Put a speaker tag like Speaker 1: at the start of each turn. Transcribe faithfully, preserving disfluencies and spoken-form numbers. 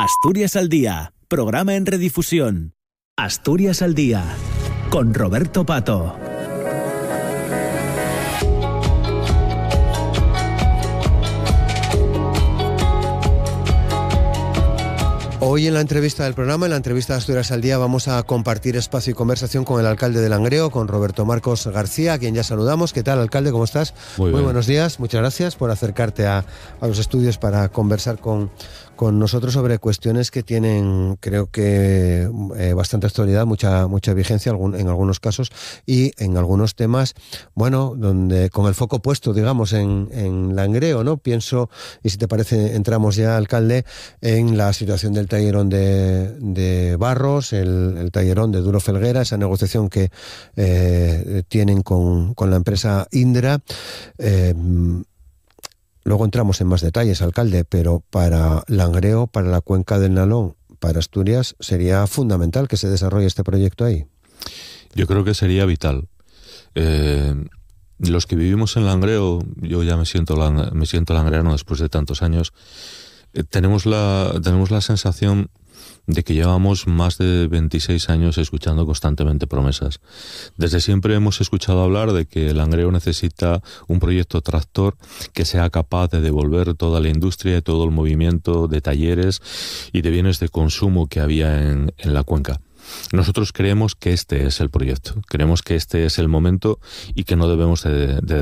Speaker 1: Asturias al Día, programa en redifusión. Asturias al Día, con Roberto Pato.
Speaker 2: Hoy en la entrevista del programa, en la entrevista de Asturias al Día, vamos a compartir espacio y conversación con el alcalde de Langreo, con Roberto Marcos García, a quien ya saludamos. ¿Qué tal, alcalde? ¿Cómo estás?
Speaker 3: Muy,
Speaker 2: Muy
Speaker 3: bien.
Speaker 2: Buenos días. Muchas gracias por acercarte a, a los estudios para conversar con, con nosotros sobre cuestiones que tienen, creo que, eh, bastante actualidad, mucha mucha vigencia algún, en algunos casos y en algunos temas, bueno, donde con el foco puesto, digamos, en, en Langreo, ¿no? Pienso, y si te parece, entramos ya, alcalde, en la situación del tallerón de, de Barros, el, el tallerón de Duro Felguera, esa negociación que eh, tienen con, con la empresa Indra. Eh, luego entramos en más detalles, alcalde, pero para Langreo, para la cuenca del Nalón, para Asturias, sería fundamental que se desarrolle este proyecto ahí.
Speaker 3: Yo creo que sería vital. Eh, los que vivimos en Langreo, yo ya me siento, me siento langreano después de tantos años, eh, tenemos la, tenemos la sensación de que llevamos más de veintiséis años escuchando constantemente promesas. Desde siempre hemos escuchado hablar de que Langreo necesita un proyecto tractor que sea capaz de devolver toda la industria y todo el movimiento de talleres y de bienes de consumo que había en, en la cuenca. Nosotros creemos que este es el proyecto, creemos que este es el momento y que no debemos de, de